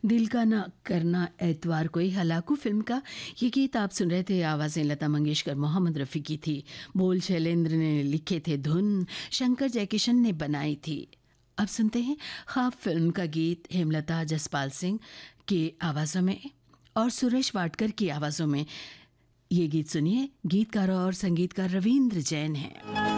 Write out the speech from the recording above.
दिल का ना करना एतवार को ही हलाकू फिल्म का ये गीत आप सुन रहे थे। आवाज़ें लता मंगेशकर, मोहम्मद रफ़ी की थी। बोल शैलेंद्र ने लिखे थे, धुन शंकर जयकिशन ने बनाई थी। अब सुनते हैं ख्वाब फिल्म का गीत हेमलता, जसपाल सिंह की आवाज़ों में और सुरेश वाडकर की आवाज़ों में। ये गीत सुनिए, गीतकार और संगीतकार रविंद्र जैन हैं।